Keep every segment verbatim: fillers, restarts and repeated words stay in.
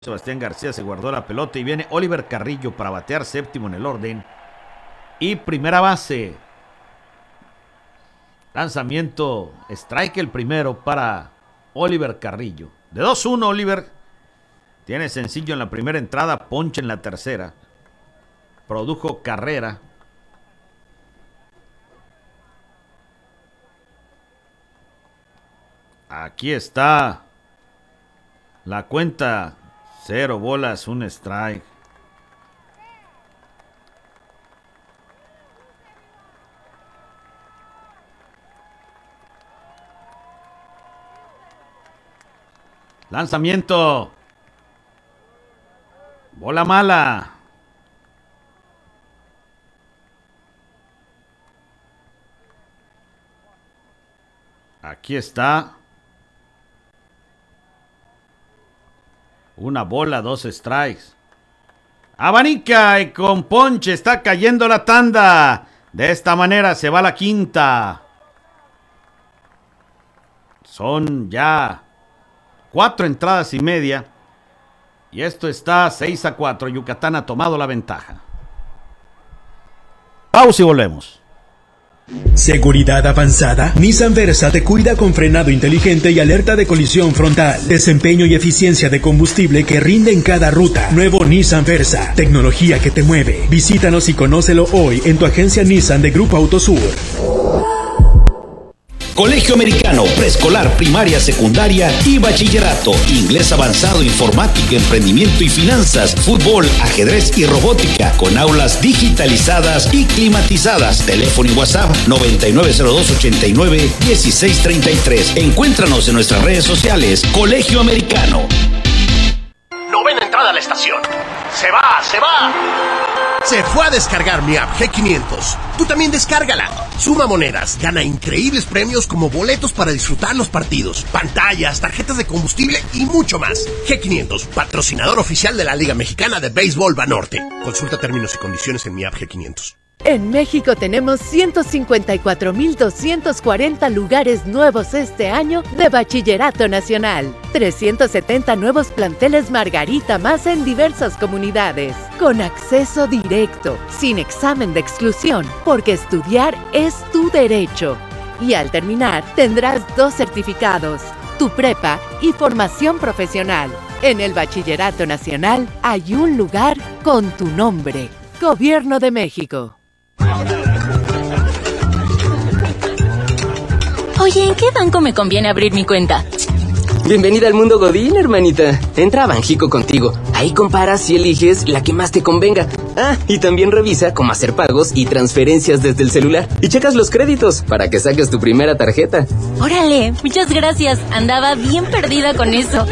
Sebastián García se guardó la pelota y viene Oliver Carrillo para batear séptimo en el orden. Y primera base. Lanzamiento, strike el primero para Oliver Carrillo. De dos uno, Oliver. Tiene sencillo en la primera entrada, ponche en la tercera. Produjo carrera. Aquí está la cuenta. Cero bolas, un strike. Lanzamiento. Bola mala. Aquí está. Una bola, dos strikes. Abanica y con ponche está cayendo la tanda. De esta manera se va la quinta. Son ya cuatro entradas y media. Y esto está seis a cuatro. Yucatán ha tomado la ventaja. Pausa y volvemos. Seguridad avanzada. Nissan Versa te cuida con frenado inteligente y alerta de colisión frontal. Desempeño y eficiencia de combustible que rinde en cada ruta. Nuevo Nissan Versa. Tecnología que te mueve. Visítanos y conócelo hoy en tu agencia Nissan de Grupo Autosur. Colegio Americano, preescolar, primaria, secundaria y bachillerato. Inglés avanzado, informática, emprendimiento y finanzas, fútbol, ajedrez y robótica, con aulas digitalizadas y climatizadas. Teléfono y WhatsApp noventa y nueve cero dos ochenta y nueve dieciséis treinta y tres. Encuéntranos en nuestras redes sociales. Colegio Americano. Novena entrada a la estación. Se va, se va. Se fue a descargar mi app G quinientos. Tú también descárgala. Suma monedas, gana increíbles premios como boletos para disfrutar los partidos, pantallas, tarjetas de combustible y mucho más. G quinientos, patrocinador oficial de la Liga Mexicana de Béisbol Banorte. Consulta términos y condiciones en mi app G quinientos. En México tenemos ciento cincuenta y cuatro mil doscientos cuarenta lugares nuevos este año de Bachillerato Nacional. trescientos setenta nuevos planteles Margarita más en diversas comunidades. Con acceso directo, sin examen de exclusión, porque estudiar es tu derecho. Y al terminar, tendrás dos certificados, tu prepa y formación profesional. En el Bachillerato Nacional hay un lugar con tu nombre. Gobierno de México. Oye, ¿en qué banco me conviene abrir mi cuenta? Bienvenida al mundo Godín, hermanita. Entra a Banjico contigo. Ahí comparas y eliges la que más te convenga. Ah, y también revisa cómo hacer pagos y transferencias desde el celular. Y checas los créditos para que saques tu primera tarjeta. Órale, muchas gracias. Andaba bien perdida con eso.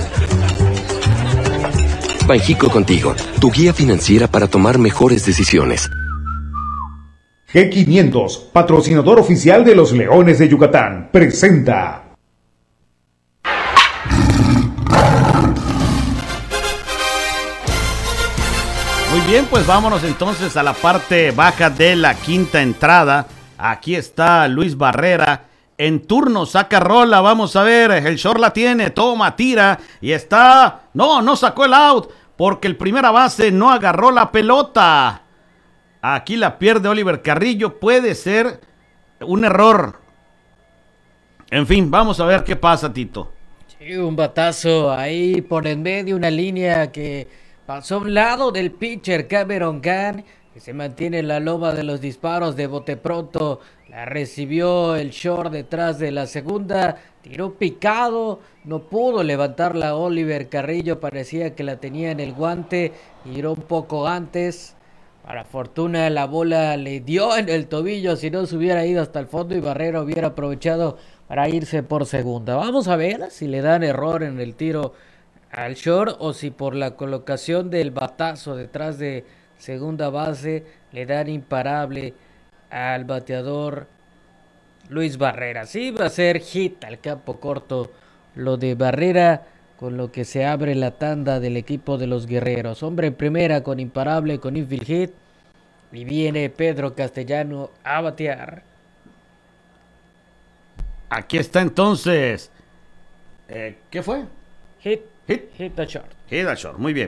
Banjico contigo, tu guía financiera para tomar mejores decisiones. G quinientos, patrocinador oficial de los Leones de Yucatán, presenta. Muy bien, pues vámonos entonces a la parte baja de la quinta entrada. Aquí está Luis Barrera. En turno, saca rola, vamos a ver, el short la tiene, toma, tira, y está... No, no sacó el out, porque el primera base no agarró la pelota. Aquí la pierde Oliver Carrillo, puede ser un error. En fin, vamos a ver qué pasa, Tito. Sí, un batazo ahí por en medio, una línea que pasó a un lado del pitcher Cameron Gunn, que se mantiene en la loma de los disparos de bote pronto. La recibió el short detrás de la segunda, tiró picado, no pudo levantarla Oliver Carrillo, parecía que la tenía en el guante, tiró un poco antes. Para fortuna la bola le dio en el tobillo, si no se hubiera ido hasta el fondo y Barrera hubiera aprovechado para irse por segunda. Vamos a ver si le dan error en el tiro al short o si por la colocación del batazo detrás de segunda base le dan imparable al bateador Luis Barrera. Sí, va a ser hit al campo corto lo de Barrera, con lo que se abre la tanda del equipo de los Guerreros. Hombre en primera con imparable, con infield hit. Y viene Pedro Castellano a batear. Aquí está entonces. Eh, ¿Qué fue? Hit. Hit. Hit the short. Hit the short, muy bien.